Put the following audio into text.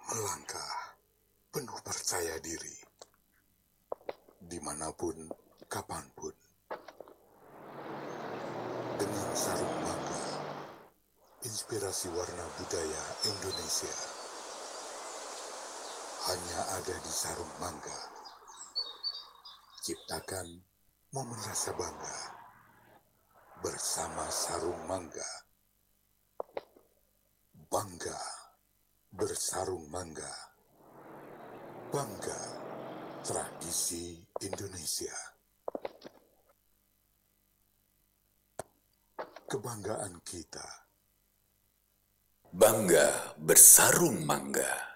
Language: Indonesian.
Melangkah penuh percaya diri, dimanapun, kapanpun. Dengan sarung mangga, inspirasi warna budaya Indonesia. Hanya ada di sarung mangga. Ciptakan momen rasa bangga bersama sarung mangga. Bangga bersarung mangga. Bangga tradisi Indonesia. Kebanggaan kita. Bangga bersarung mangga.